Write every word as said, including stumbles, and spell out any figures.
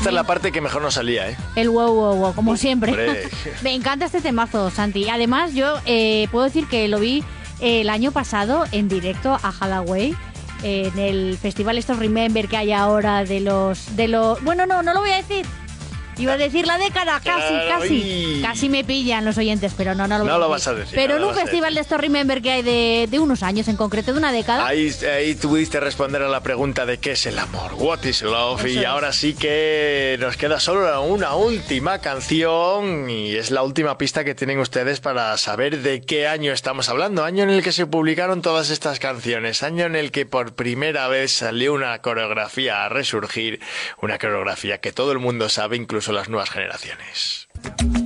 Esta es la parte que mejor nos salía, ¿eh? El wow, wow, wow, como siempre. Hombre. Me encanta este temazo, Santi. Además, yo eh, puedo decir que lo vi eh, el año pasado en directo a Hathaway, eh, en el festival estos Remember que hay ahora de los... de los Bueno, no, no lo voy a decir. Iba a decir la década, casi, casi. Ay. Casi me pillan los oyentes, pero no, no lo voy No a lo decir. vas a decir, Pero no en lo un vas a festival decir. de estos Remember que hay de, de unos años, en concreto de una década. Ahí, ahí tuviste responder a la pregunta de qué es el amor, what is love, Eso y es. ahora sí que nos queda solo una última canción y es la última pista que tienen ustedes para saber de qué año estamos hablando, año en el que se publicaron todas estas canciones, año en el que por primera vez salió una coreografía a resurgir, una coreografía que todo el mundo sabe, incluso las nuevas generaciones.